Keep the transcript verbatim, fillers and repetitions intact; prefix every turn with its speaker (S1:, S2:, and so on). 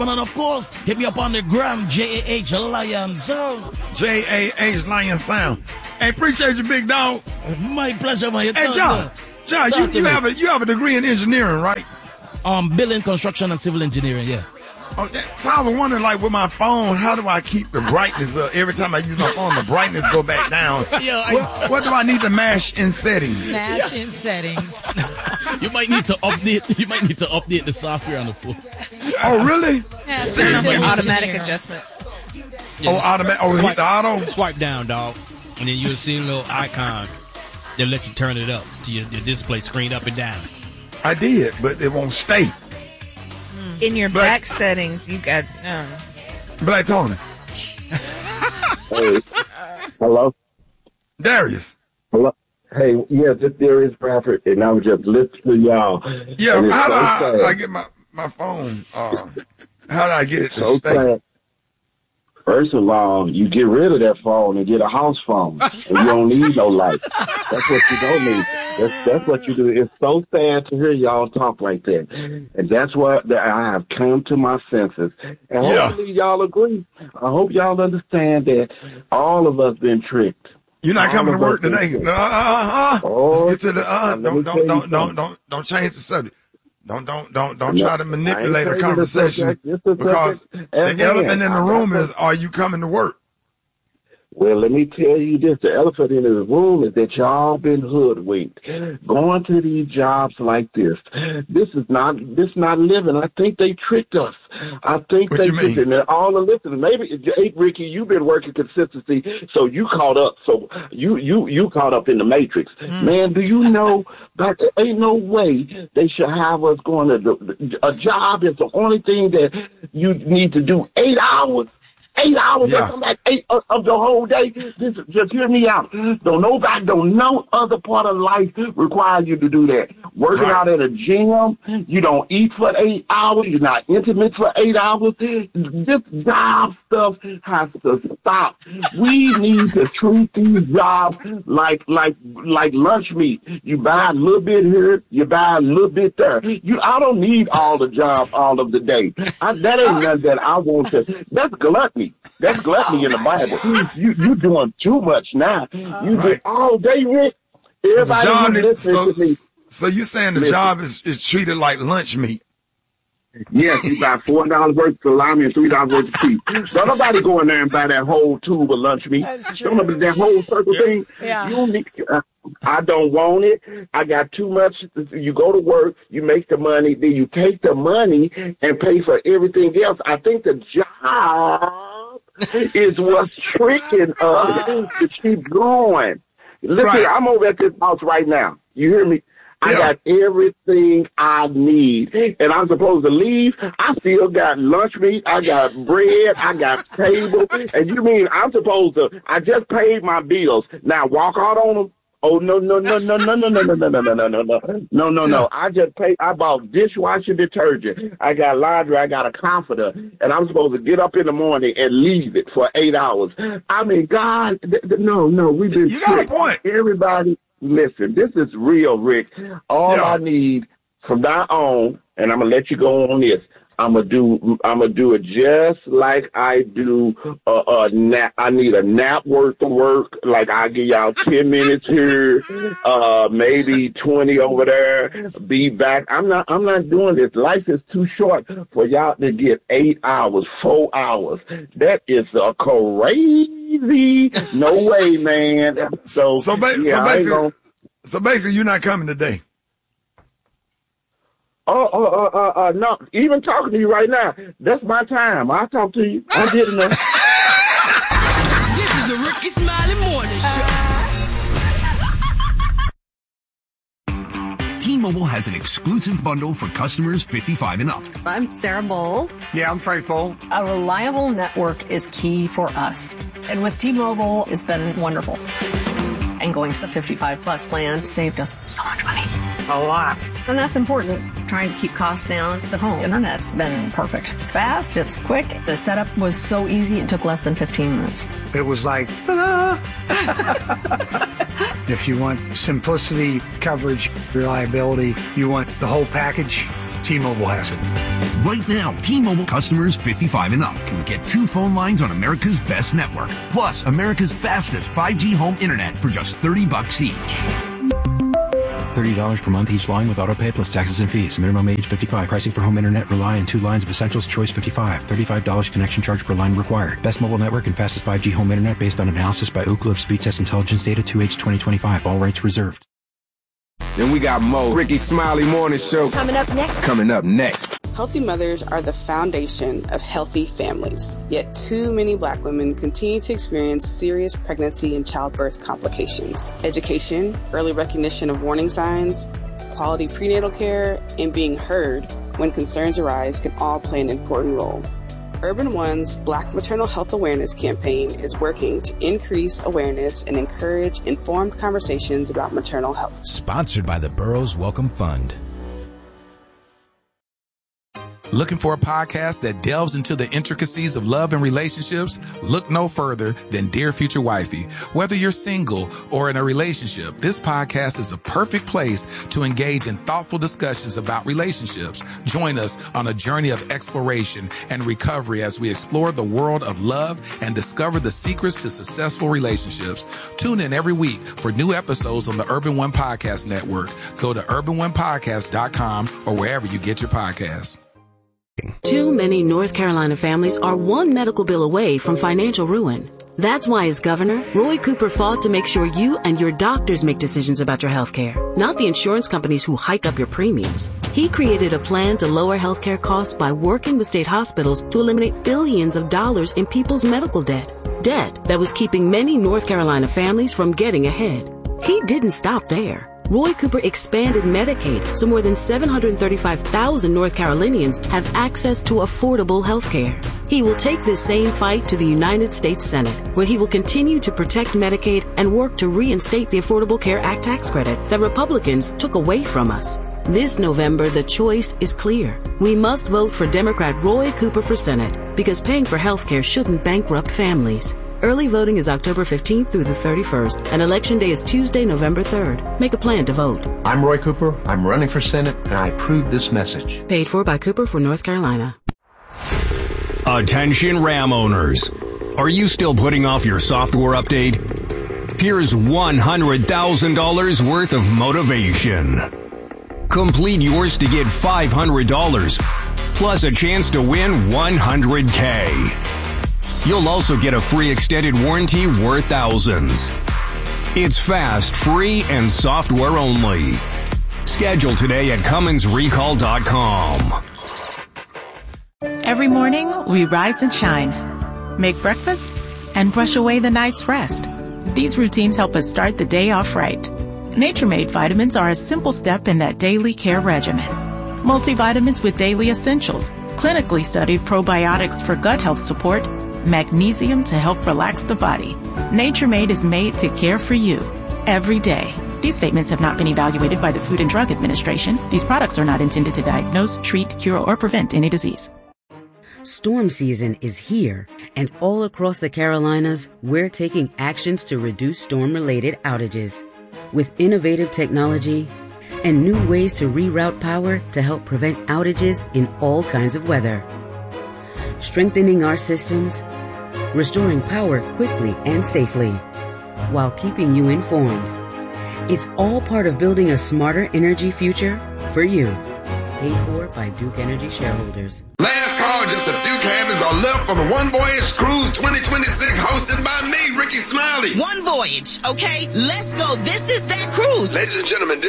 S1: And of course, hit me up on the gram, J A H Lion Sound.
S2: J A H Lion Sound. Hey, appreciate you, big dog.
S1: My pleasure, man.
S2: Hey, John. John, you, you have a you have a degree in engineering, right?
S1: Um, building, construction, and civil engineering, yeah.
S2: Oh, yeah. So I was wondering, like, with my phone, how do I keep the brightness up? Every time I use my phone, the brightness go back down.
S1: Yeah, I,
S2: what, what do I need to mash in settings?
S3: Mash in settings.
S1: You might need to update. You might need to update the software on the phone.
S2: Oh, really?
S3: Yeah, it's an automatic adjustment.
S2: Yeah, oh, automatic. Oh,
S4: swipe,
S2: hit the auto.
S4: Swipe down, dog, and then you'll see a little icon that let you turn it up to your, your display screen up and down.
S2: I did, but it won't stay.
S3: In your
S2: Black,
S3: back settings, you got um.
S2: Black Tony.
S5: Hey. Hello?
S2: Darius.
S5: Hello? Hey, yeah, this Darius Bradford, and I was just listening to y'all.
S2: Yeah, how
S5: so
S2: do I, I get my, my phone? Uh, how do I get it to
S5: so
S2: stay?
S5: sad. First of all, you get rid of that phone and get a house phone, and you don't need no light. That's what you don't need. That's that's what you do. It's so sad to hear y'all talk like that, and that's what that I have come to my senses. And
S2: Yeah.
S5: hopefully y'all agree. I hope y'all understand that all of us been tricked.
S2: You're not
S5: all
S2: coming to
S5: of
S2: work
S5: us been
S2: today.
S5: tricked.
S2: No, uh, uh, uh.
S5: Oh,
S2: Let's get to the, uh,
S5: let me
S2: don't,
S5: tell
S2: don't,
S5: you
S2: don't, don't,
S5: something.
S2: don't, don't change the subject. Don't, don't, don't, don't
S5: No,
S2: try to manipulate
S5: I
S2: a
S5: ain't changing the
S2: conversation
S5: subject. It's the
S2: because
S5: subject
S2: the
S5: at hand.
S2: elephant in the
S5: I
S2: room
S5: got
S2: is, are you coming to work?
S5: Well, let me tell you this. The elephant in the room is that y'all been hoodwinked. Going to these jobs like this. This is not, this not living. I think they tricked us. I think
S2: What
S5: they
S2: you
S5: tricked
S2: mean?
S5: us. And they're all the listeners. Maybe, hey, Ricky, you've been working consistency, so you caught up. So you, you, you caught up in the matrix.
S3: Mm.
S5: Man, do you know that there ain't no way they should have us going to the, a job is the only thing that you need to do eight hours? Eight hours
S2: Yeah.
S5: or something like eight of, of the whole day. Just, just hear me out. Don't nobody, don't no other part of life require you to do that. Working
S2: Right.
S5: out at a gym, you don't eat for eight hours. You're not intimate for eight hours. This job stuff has to stop. We need to treat these jobs like like like lunch meat. You buy a little bit here, you buy a little bit there. You, I don't need all the job all of the day. I, that ain't nothing that I want to. That's gluttony. That's gluttony in the Bible. You you doing too much now. You
S2: Right.
S5: do all day, Rick.
S2: The
S5: Everybody
S2: job
S5: who's
S2: is,
S5: listening
S2: so,
S5: to me.
S2: so you saying the
S5: Listen.
S2: job is, is treated like lunch meat?
S5: Yes, you buy four dollars worth of salami and three dollars worth of cheese. Don't nobody go in there and buy that whole tube of lunch meat.
S3: That's true.
S5: Don't nobody that whole circle thing.
S3: Yeah.
S5: You don't need. Uh, I don't want it. I got too much. You go to work, you make the money, then you take the money and pay for everything else. I think the job is what's tricking us to keep going. Listen,
S2: Right.
S5: I'm over at this house right now. You hear me? I
S2: Yeah.
S5: got everything I need. And I'm supposed to leave. I still got lunch meat. I got bread. I got table. And you mean I'm supposed to, I just paid my bills. Now walk out on them? Oh, no, no, no, no, no, no, no, no, no, no, no, no, no, no, no, no, no. I just paid, I bought dishwasher detergent. I got laundry. I got a comforter. And I'm supposed to get up in the morning and leave it for eight hours. I mean, God, th- th- no, no, we've been
S2: You got a
S5: tricked.
S2: point.
S5: Everybody, listen, this is real, Rick. All
S2: Yeah.
S5: I need from now on, and I'm going to let you go on this, I'm gonna do. I'm gonna do it just like I do. Uh, a nap. I need a nap worth of work. Like I give y'all ten minutes here, uh, maybe twenty over there. Be back. I'm not. I'm not doing this. Life is too short for y'all to get eight hours, four hours. That is a crazy. No way, man. So
S2: So, ba-
S5: yeah,
S2: so
S5: I ain't
S2: basically,
S5: gonna-
S2: so basically, you're not coming today.
S5: Oh, oh, oh, uh, uh, no. Even talking to you right now, that's my time. I'll talk to you. I did enough.
S6: This is the Ricky Smiley Morning Show.
S7: T-Mobile has an exclusive bundle for customers fifty-five and up.
S8: I'm Sarah Bowl.
S9: Yeah, I'm Frank Bowl.
S8: A reliable network is key for us. And with T-Mobile, it's been wonderful. And going to the fifty-five plus plan saved us so much money.
S9: A lot.
S8: And that's important. Trying to keep costs down. The home internet's been perfect. It's fast, it's quick. The setup was so easy, it took less than fifteen minutes.
S9: It was like, ta-da! If you want simplicity, coverage, reliability, you want the whole package, T-Mobile has it.
S7: Right now, T-Mobile customers fifty-five and up can get two phone lines on America's best network, plus America's fastest five G home internet for just thirty bucks each.
S10: thirty dollars per month each line with autopay plus taxes and fees. Minimum age fifty-five. Pricing for home internet rely on two lines of Essentials Choice fifty-five. thirty-five dollars connection charge per line required. Best mobile network and fastest five G home internet based on analysis by Ookla of Speed Test Intelligence Data two H twenty twenty-five. All rights reserved.
S11: And we got more Ricky Smiley Morning Show.
S12: Coming up next.
S11: Coming up next.
S13: Healthy mothers are the foundation of healthy families. Yet too many black women continue to experience serious pregnancy and childbirth complications. Education, early recognition of warning signs, quality prenatal care, and being heard when concerns arise can all play an important role. Urban One's Black Maternal Health Awareness campaign is working to increase awareness and encourage informed conversations about maternal health.
S14: Sponsored by the Burroughs Welcome Fund.
S15: Looking for a podcast that delves into the intricacies of love and relationships? Look no further than Dear Future Wifey. Whether you're single or in a relationship, this podcast is a perfect place to engage in thoughtful discussions about relationships. Join us on a journey of exploration and recovery as we explore the world of love and discover the secrets to successful relationships. Tune in every week for new episodes on the Urban One Podcast Network. Go to urban one podcast dot com or wherever you get your podcasts.
S16: Too many North Carolina families are one medical bill away from financial ruin. That's why, as governor, Roy Cooper fought to make sure you and your doctors make decisions about your health care, not the insurance companies who hike up your premiums. He created a plan to lower health care costs by working with state hospitals to eliminate billions of dollars in people's medical debt. Debt that was keeping many North Carolina families from getting ahead. He didn't stop there. Roy Cooper expanded Medicaid so more than seven hundred thirty-five thousand North Carolinians have access to affordable health care. He will take this same fight to the United States Senate, where he will continue to protect Medicaid and work to reinstate the Affordable Care Act tax credit that Republicans took away from us. This November, the choice is clear. We must vote for Democrat Roy Cooper for Senate because paying for health care shouldn't bankrupt families. Early voting is October fifteenth through the thirty-first, and Election Day is Tuesday, November third. Make a plan to vote.
S9: I'm Roy Cooper. I'm running for Senate, and I approve this message.
S16: Paid for by Cooper for North Carolina.
S17: Attention Ram owners. Are you still putting off your software update? Here's one hundred thousand dollars worth of motivation. Complete yours to get five hundred dollars, plus a chance to win one hundred K. You'll also get a free extended warranty worth thousands. It's fast, free, and software only. Schedule today at Cummins Recall dot com.
S18: Every morning, we rise and shine, make breakfast, and brush away the night's rest. These routines help us start the day off right. Nature Made vitamins are a simple step in that daily care regimen. Multivitamins with daily essentials, clinically studied probiotics for gut health support, magnesium to help relax the body. Nature Made is made to care for you every day. These statements have not been evaluated by the Food and Drug Administration. These products are not intended to diagnose, treat, cure, or prevent any disease.
S19: Storm season is here, and all across the Carolinas, we're taking actions to reduce storm-related outages. With innovative technology and new ways to reroute power to help prevent outages in all kinds of weather. Strengthening our systems, restoring power quickly and safely, while keeping you informed. It's all part of building a smarter energy future for you. Paid for by Duke Energy shareholders.
S2: Last call, just a few cabins are left for the One Voyage Cruise twenty twenty-six, hosted by me, Ricky Smiley.
S20: One Voyage, okay? Let's go. This is that cruise.
S2: Ladies and gentlemen,